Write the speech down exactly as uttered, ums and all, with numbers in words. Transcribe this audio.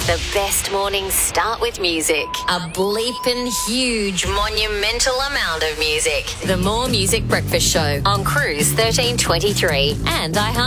The best mornings start with music. A bleeping huge monumental amount of music. The More Music Breakfast Show on Cruise thirteen twenty-three and iHeart.